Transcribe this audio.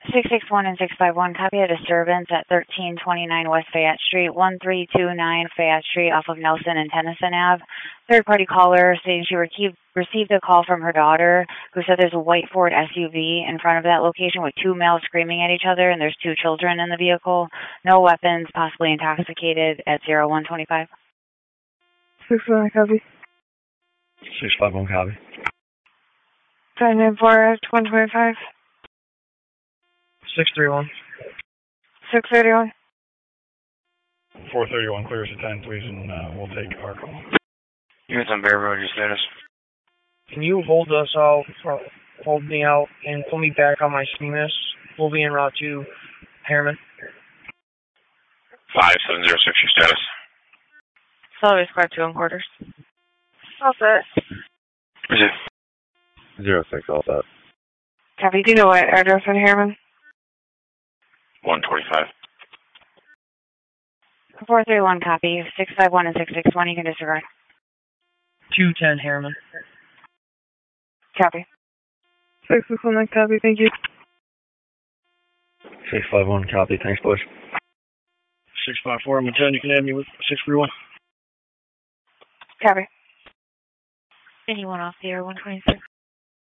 661 and 651, copy a disturbance at 1329 West Fayette Street, 1329 Fayette Street off of Nelson and Tennyson Ave. Third-party caller stating she received a call from her daughter who said there's a white Ford SUV in front of that location with two males screaming at each other, and there's two children in the vehicle. No weapons, possibly intoxicated at 0125. 651 copy. 651 copy. 994 at 125. 631. 631. 431 clears to 10, please, and we'll take our call. Units on Bear Road, your status. Can you hold us out, hold me out, and pull me back on my SNEMIS? We'll be en route to Harriman. 5706, your status. Solid Squad 2 on quarters. All set. Is it? 06, all set. Copy. Do you know what address in Harriman? 125. 431 copy. 651 and 661, you can disregard. 210 Harriman. Copy. 661 copy, thank you. 651 copy, thanks, boys. 654, I'm 10, you can add me with 631. Copy. Anyone off the air, 126?